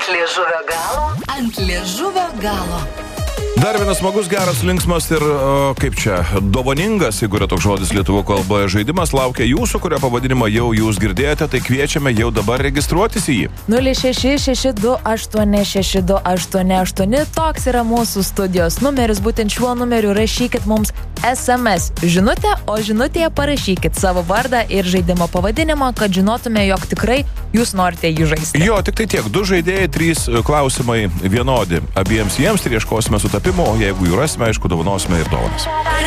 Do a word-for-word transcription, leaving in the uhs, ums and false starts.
Ant liežuvio galo. Ant liežuvio galo. Dar vienas smagus, geras, linksmas ir, o, kaip čia, dovaningas, jeigu yra toks žodis lietuvių kalboje, žaidimas laukia jūsų, kurio pavadinimą jau jūs girdėjote, tai kviečiame jau dabar registruotis į jį. nulis šeši šeši du aštuoni šeši du aštuoni aštuoni, toks yra mūsų studijos numeris, būtent šiuo numeriu rašykit mums es em es žinutę, o žinutėje parašykit savo vardą ir žaidimo pavadinimą, kad žinotume, jog tikrai jūs norite jį žaisti. Jo, tik tai tiek, du žaidėjai, trys klausimai vienodi abiems jiems ir ieškosime sutapimo, o jeigu jų rasime, aišku, dovanosime ir dovanas.